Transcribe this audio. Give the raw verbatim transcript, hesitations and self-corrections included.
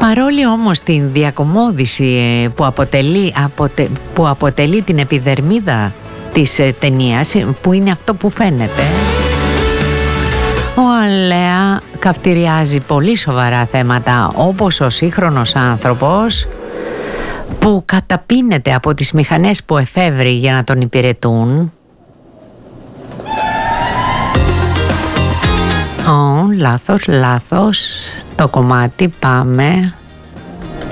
Παρόλη όμως την διακομόδηση που αποτελεί, αποτε, που αποτελεί την επιδερμίδα της ταινίας, που είναι αυτό που φαίνεται, ο Αλέα καυτηριάζει πολύ σοβαρά θέματα, όπως ο σύγχρονος άνθρωπος που καταπίνεται από τις μηχανές που εφεύρει για να τον υπηρετούν. Ω, λάθος, λάθος το κομμάτι, πάμε.